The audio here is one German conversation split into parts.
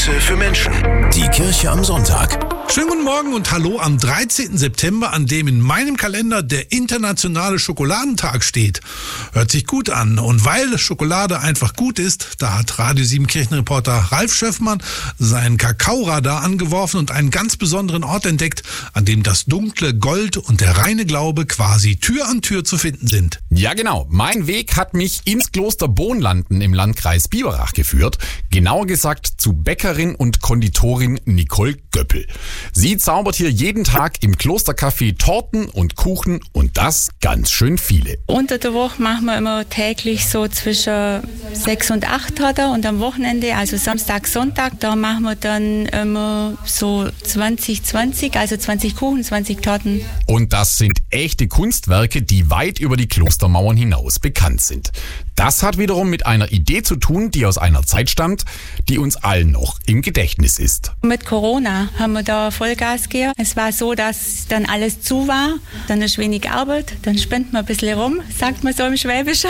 Momente für Menschen. Die Kirche am Sonntag. Schönen guten Morgen und hallo am 13. September, an dem in meinem Kalender der internationale Schokoladentag steht. Hört sich gut an. Und weil Schokolade einfach gut ist, da hat Radio 7 Kirchenreporter Ralf Schöffmann sein Kakaoradar angeworfen und einen ganz besonderen Ort entdeckt, an dem das dunkle Gold und der reine Glaube quasi Tür an Tür zu finden sind. Ja genau, mein Weg hat mich ins Kloster Bohnlanden im Landkreis Biberach geführt. Genauer gesagt zu Bäckerin und Konditorin Nicole Göppel. Sie zaubert hier jeden Tag im Klostercafé Torten und Kuchen und das ganz schön viele. Unter der Woche machen wir immer täglich so zwischen 6 und 8 und am Wochenende, also Samstag, Sonntag, da machen wir dann immer so 20, also 20 Kuchen, 20 Torten. Und das sind echte Kunstwerke, die weit über die Klostermauern hinaus bekannt sind. Das hat wiederum mit einer Idee zu tun, die aus einer Zeit stammt, die uns allen noch im Gedächtnis ist. Mit Corona haben wir da Vollgas gegeben. Es war so, dass dann alles zu war, dann ist wenig Arbeit, dann spenden wir ein bisschen rum, sagt man so im Schwäbischen.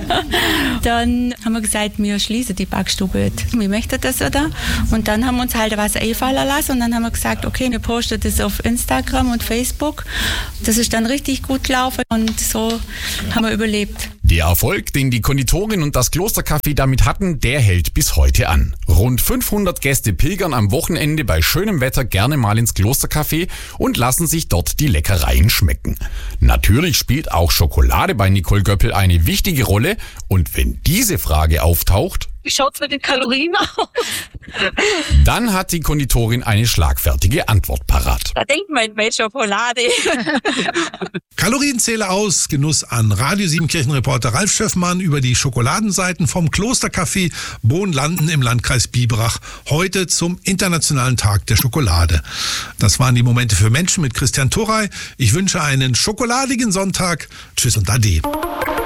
Dann haben wir gesagt, wir schließen die Backstube jetzt. Wir möchten das, oder? Und dann haben wir uns halt was einfallen lassen und dann haben wir gesagt, okay, wir posten das auf Instagram und Facebook. Das ist dann richtig gut gelaufen und so haben wir überlebt. Der Erfolg, den die Konditorin und das Klostercafé damit hatten, der hält bis heute an. Rund 500 Gäste pilgern am Wochenende bei schönem Wetter gerne mal ins Klostercafé und lassen sich dort die Leckereien schmecken. Natürlich spielt auch Schokolade bei Nicole Göppel eine wichtige Rolle und wenn diese Frage auftaucht, wie schaut's mit den Kalorien aus? Dann hat die Konditorin eine schlagfertige Antwort parat. Da denkt man bei Schokolade. Kalorienzähler aus, Genuss an. Radio 7 Kirchenreporter Ralf Schöffmann über die Schokoladenseiten vom Klostercafé Bohnlanden im Landkreis Biberach. Heute zum Internationalen Tag der Schokolade. Das waren die Momente für Menschen mit Christian Thorey. Ich wünsche einen schokoladigen Sonntag. Tschüss und Ade.